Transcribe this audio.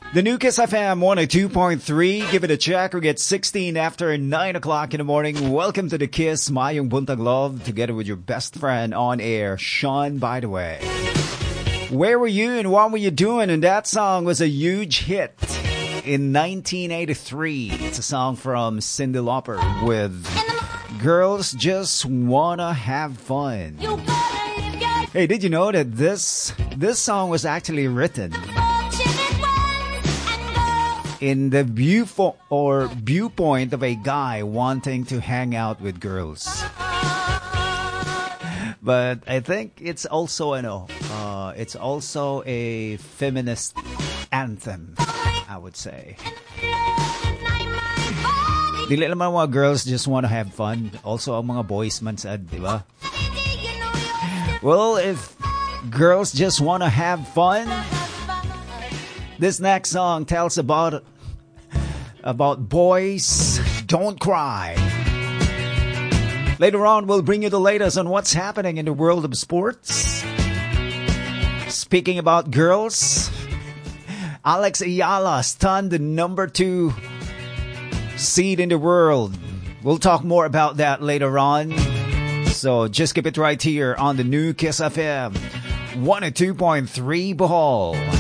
The new Kiss FM 102.3. Give it a check or get 16 after 9 o'clock in the morning. Welcome to the Kiss Mayong Buntag Love together with your best friend on air, Sean, by the way. Where were you and what were you doing? And that song was a huge hit in 1983. It's a song from Cyndi Lauper with Girls Just Wanna Have Fun. Hey, did you know that this song was actually written in the viewpoint of a guy wanting to hang out with girls? But I think it's also it's also a feminist anthem, I would say. Dili naman mga girls just want to have fun. Also ang mga boys man sad, di ba? Well, if girls just want to have fun, this next song tells about boys don't cry. Later on, we'll bring you the latest on what's happening in the world of sports. Speaking about girls, Alex Ayala stunned the number 2 seed in the world. We'll talk more about that later on. So just keep it right here on the new Kiss FM 102.3 Bohol.